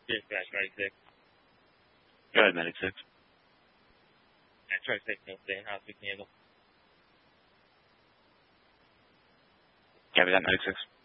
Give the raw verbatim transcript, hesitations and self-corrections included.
Dispatch, Medic six. Go ahead, Medic six. Yeah, truck six, no staying. How's we can handle? Copy that, Medic six.